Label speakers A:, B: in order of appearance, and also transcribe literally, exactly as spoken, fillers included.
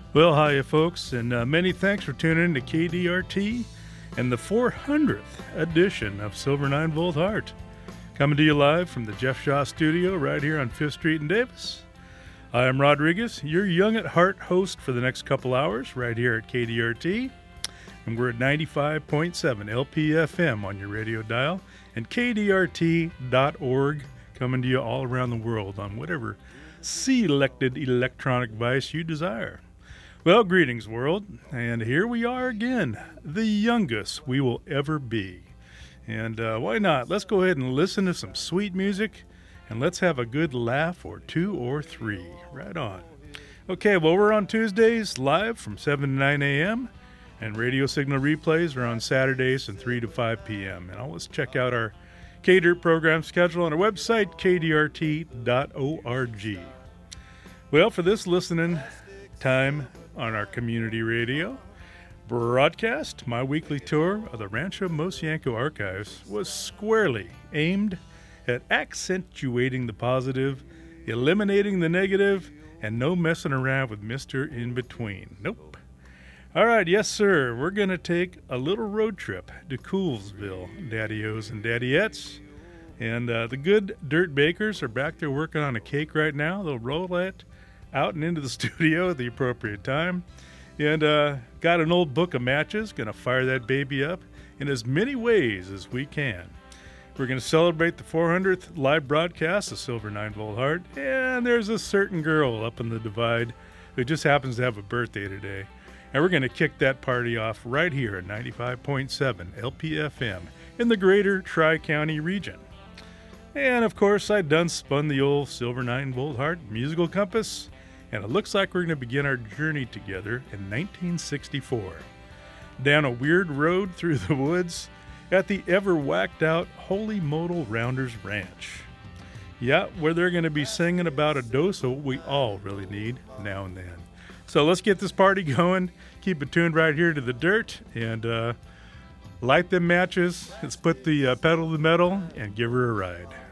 A: Well, hiya, folks, and uh, many thanks for tuning in to K D R T and the four hundredth edition of Silver nine Volt Heart. Coming to you live from the Jeff Shaw Studio right here on fifth Street in Davis. I am Rodriguez, your young at heart host for the next couple hours right here at K D R T. And we're at ninety-five point seven L P F M on your radio dial and K D R T dot org, coming to you all around the world on whatever selected electronic device you desire. Well, greetings, world, and here we are again, the youngest we will ever be. And uh, why not? Let's go ahead and listen to some sweet music, and let's have a good laugh or two or three. Right on. Okay, well, we're on Tuesdays live from seven to nine a.m., and radio signal replays are on Saturdays from three to five p.m. And let's check out our K D R T program schedule on our website, K D R T dot org. Well, for this listening time on our community radio broadcast, my weekly tour of the Rancho Mosianco archives was squarely aimed at accentuating the positive, eliminating the negative, and no messing around with Mister In-Between. Nope. All right, yes, sir, we're going to take a little road trip to Coolsville, daddy-os and daddyettes. And uh, the good dirt bakers are back there working on a cake right now. They'll roll that out and into the studio at the appropriate time. And uh, got an old book of matches, going to fire that baby up in as many ways as we can. We're going to celebrate the four hundredth live broadcast of Silver nine Volt Heart, and there's a certain girl up in the divide who just happens to have a birthday today. And we're going to kick that party off right here at ninety-five point seven L P F M in the greater Tri-County region. And, of course, I done spun the old Silver nine Volt Heart musical compass, and it looks like we're going to begin our journey together in nineteen sixty-four. Down a weird road through the woods at the ever-whacked-out Holy Modal Rounders Ranch. Yeah, where they're going to be singing about a dose of what we all really need now and then. So let's get this party going. Keep it tuned right here to the dirt, and uh, light them matches. Let's put the uh, pedal to the metal and give her a ride.